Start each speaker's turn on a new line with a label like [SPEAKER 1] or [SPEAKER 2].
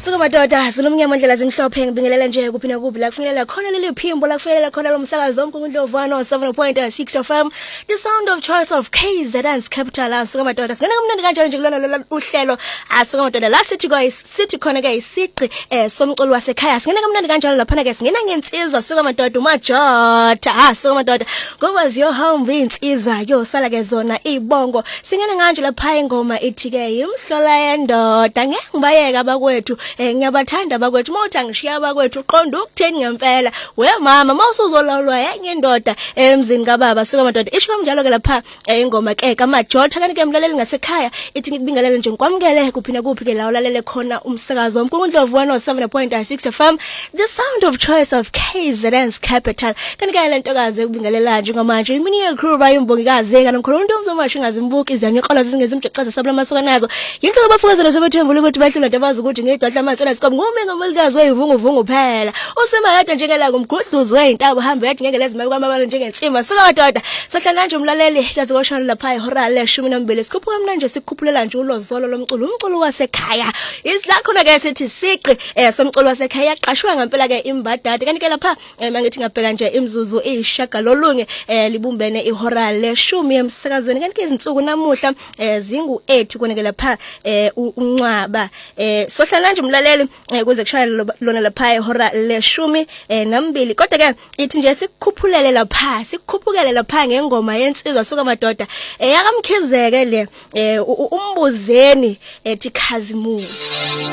[SPEAKER 1] Suka madoda silomnyama ndlela zimhlophe ngibingelela nje kuphina kubi la kufinyelela khona leli phimbo la kufinyelela khona lo msakazo omkhundlovano 7.6 FM the sound of choice of KZN's capital asuka madoda singena kumnandi kanjalo nje kulona uhlelo asuka madoda la sithi khona ke isiqi somculo wasekhaya singena kumnandi kanjalo lapha ke singena ngensizwa suka madoda umajota asuka madoda ngokwazi yo home insizwa yosala ke zona ibongo singena kanje lapha ingoma ithi ke imhlola yendoda ngibayeka abakwethu ngiyabathanda abakwethu mawuthi angishiya abakwethu uqonda ukutheni ngempela we mama mawusuzolawulwa yenye indoda emzini kababa suka madoda isho kanjalo ke lapha ingoma ke kamajotha kanti ke mlaleli ngasekhaya ithi ngikubingelele nje ngikwamukele kuphina kuphi ke la ulalele khona umsakazo omkhundlovano 7.6 FM the sound of choice of KZN's capital kanti ke lentokazi ekubingelela nje ngamanje imini yekhulu bayimbongikazi kanomkhulu umuntu umzomasho ngazimbuki izanyeqola zingezimjexaza sabula masuka nazo yinto abafukazana sebethembula ukuthi bahlula ntabazi ukuthi ngidodla amatsona sikom ngume ngomolikazi weyivunguvungu phela usemayada njengela ngumgudluzi weyintaba hamba yathi ngeke lezimali kwamabalo njengensima suka madoda sohlala nje umlaleli kaze koshana lapha ihora le12 sikhuphuka manje sikuphulela nje ulozolo umculo wasekhaya isla khona ke sithi siqi somculo wasekhaya yaqashwa ngempela ke imbadade kanti ke lapha mangithi ngabheka nje imzuzu eyishaka lolunye libumbene ihora le10 emsakazweni kanti ke izinsuku namuhla zingu8 kone ke lapha uncwaba sohlala nje umlaleli kuze kushayela lona lapha ihora le12 kodwa ke ithi nje sikukhuphulele lapha sikukhupukele lapha ngengoma yensizwa suka madoda yakamkhizeke le umbuzeni ethi Khazimu